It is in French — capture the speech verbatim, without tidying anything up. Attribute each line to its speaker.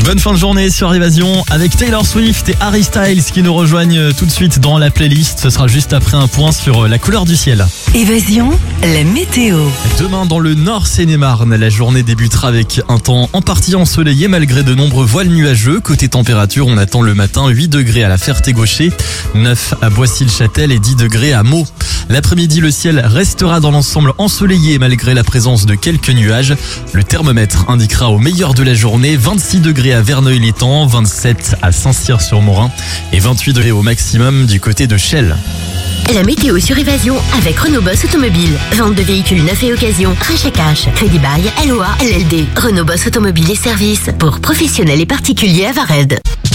Speaker 1: Bonne fin de journée sur Évasion avec Taylor Swift et Harry Styles qui nous rejoignent tout de suite dans la playlist. Ce sera juste après un point sur la couleur du ciel.
Speaker 2: Évasion, la météo.
Speaker 1: Demain dans le Nord Seine-et-Marne, la journée débutera avec un temps en partie ensoleillé malgré de nombreux voiles nuageux. Côté température, on attend le matin huit degrés à la Ferté-Gaucher, neuf à Boissy-le-Châtel et dix degrés à Meaux. L'après-midi, le ciel restera dans l'ensemble ensoleillé malgré la présence de quelques nuages. Le thermomètre indiquera au meilleur de la journée vingt-six degrés à Verneuil-l'Étang, vingt-sept à Saint-Cyr-sur-Morin et vingt-huit degrés au maximum du côté de Chelles.
Speaker 3: La météo sur Évasion avec Renault Boss Automobile. Vente de véhicules neufs et occasion, rachat cash, crédit bail, L O A, L L D. Renault Boss Automobile et services pour professionnels et particuliers à Vared.